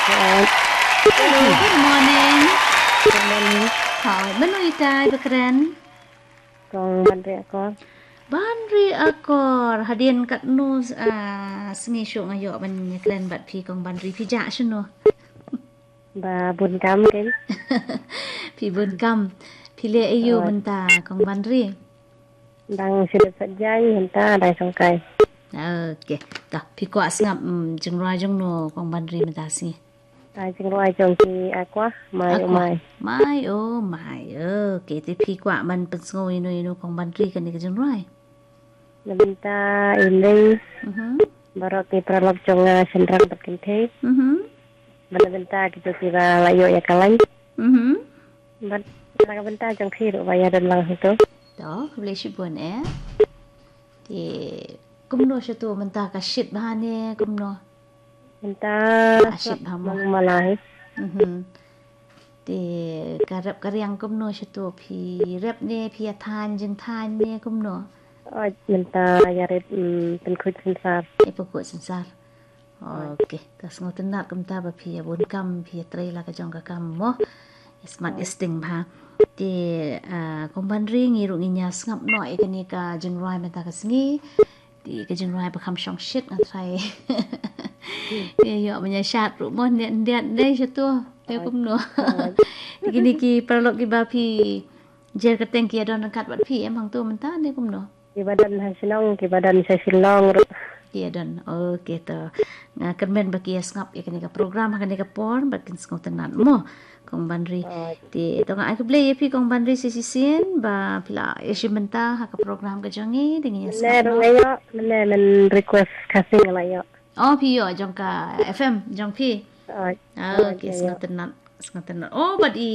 Hello, good morning. Good morning. Hỏi bên nơi tay bekeren. Kong Bandri Akor. Bandri akor hadian kat nu sengi syok ngayo ban keren bat pi kong bandri pi ja shuno. Ba bun kam ken. Pi bun kam. Pi le ayu benta kong bandri. Dang sudah sajai henta dai sangkai. Okay. Dah pi kwa sngap jengra jengno kong bandri benta singi. Ai jing roi jong ki akwa mai o mai. Mai oh mai. Okay, ti pi kwa man pensngo inu kong bandri kan ni jenrai. Nabenta ini baru ki pralog jong sendrang berkinte. Nabenta kita kira layo ya kalai. Bat nabenta jong ki ro bayar dan lang itu. Đó, không lấy ship buồn thì cũng nói cho tôi mình ta cả shit bahan nè cũng nói Henta shit hả mà malai. thì cả rap cả riang cũng nói cho tôi thì rap nè thì than nè cũng nói Oi henta yarit penkut sensar. pokok sensar oke tas ngoten nak kum ta ba phi bun kam phi trai la ka jong ka kam mo smart isting ba thì kong bandri ngi ru nginya ngap noi ka ni ka jinrai mata ka sngi thì ka jinrai ba kham shong shit na trai thì yo manya shat ru mo ne dei cho to te kum no kini ki perlok ki ba phi jer ka teng ki adon kat bat phi em hang to menta ne kum no Ki badan hasilong ki badan sa silong ro. Iya dan okay to nga kermen baki ngap ya kani ka program kani ka porn bakin ngau tenan mo kong bandri ti to nga aku play pi kong bandri sisien ba pila esimenta ha ka program ka jangi dengan Ne ro ngayo ne men request kasing layo. oh pi yo jong ka FM jong pi okay ngau tenan oh but i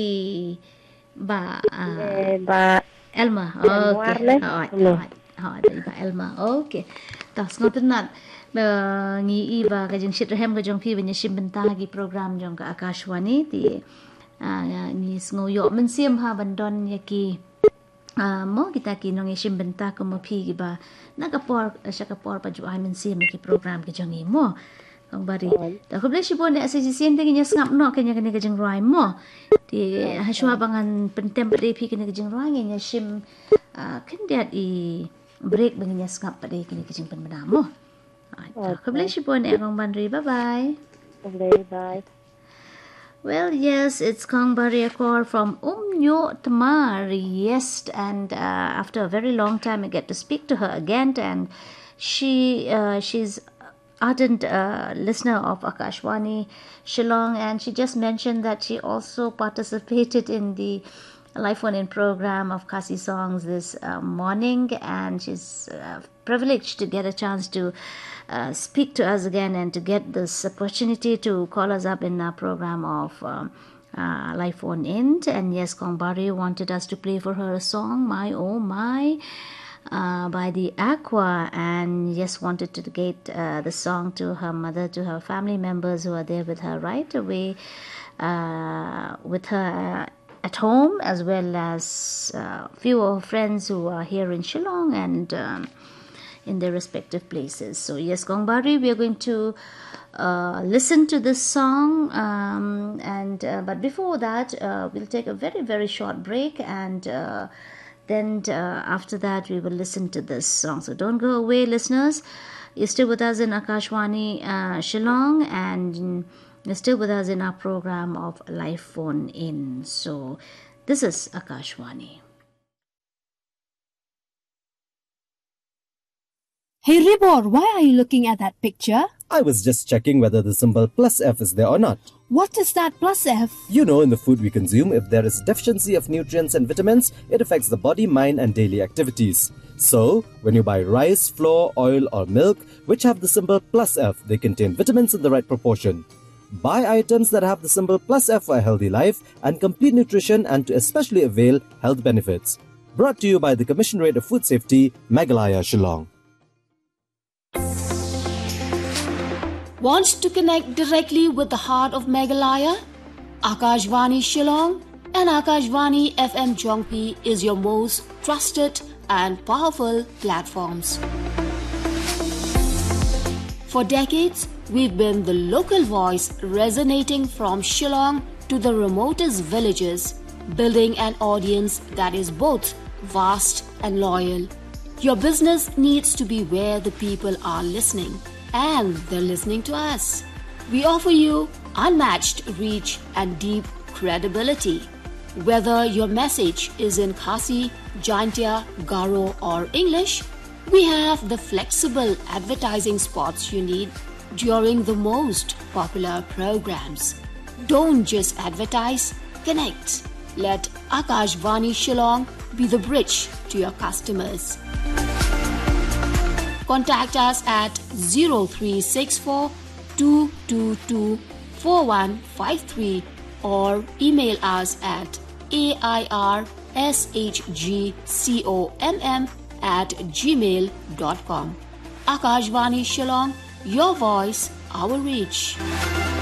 ba ba Elma okay ha dari ba Elma okay tas ngau tenan ngi iba ka jeng shit rehem ka jong pi benya simbenta gi program jong ka Akashwani ti ni sngo yo men siam ha bandon yaki mo kita ki nong simbenta ko mo pi gi ba nakapor sakapor pa ju ai men siam ki program ka jong mo kong bari ta ko bleshi bon de asisien de nya ngap no kanya ka jeng roi mo ti haswa bangan pentem pa de pi ka jeng roi nya sim kan dia i break bangnya ngap pa de ka jeng pen mo Kong Bandri. Bye-bye. Bye. Well, yes, it's Kong Bariakor from Umnyo Tamar. Yes, and after a very long time, I get to speak to her again. And she's ardent listener of Akashwani Shillong, and she just mentioned that she also participated in the Live Phone-In program of Kasi Songs this morning, and she's privileged to get a chance to speak to us again and to get this opportunity to call us up in our program of Live Phone-In. And yes, Kong Bari wanted us to play for her a song, My Oh My, by the Aqua, and yes, wanted to dedicate the song to her mother, to her family members who are there with her right away, with her at home, as well as few of her friends who are here in Shillong and in their respective places. So yes, Kong Bari, we are going to listen to this song, but before that, we'll take a very, very short break, and then after that, we will listen to this song. So don't go away, listeners. You're still with us in Akashwani Shillong, and you're still with us in our program of Live Phone-In. So this is Akashwani. Hey Ribor, why are you looking at that picture? I was just checking whether the symbol +F is there or not. What is that +F? You know, in the food we consume, if there is deficiency of nutrients and vitamins, it affects the body, mind and daily activities. So, when you buy rice, flour, oil or milk, which have the symbol +F, they contain vitamins in the right proportion. Buy items that have the symbol +F for a healthy life and complete nutrition, and to especially avail health benefits. Brought to you by the Commissionerate of Food Safety, Meghalaya, Shillong. Want to connect directly with the heart of Meghalaya? Akashvani Shillong and Akashvani FM Jongpi is your most trusted and powerful platforms. For decades, We've been the local voice resonating from Shillong to the remotest villages, building an audience that is both vast and loyal. Your business needs to be where the people are listening, and they're listening to us. We offer you unmatched reach and deep credibility. Whether your message is in Khasi, Jaintia, Garo or English, we have the flexible advertising spots you need during the most popular programs. Don't just advertise, connect. Let Akashvani Shillong be the bridge to your customers. Contact us at 0364 222 4153 or email us at airshgcomm@gmail.com. Akashvani Shillong, your voice, our reach.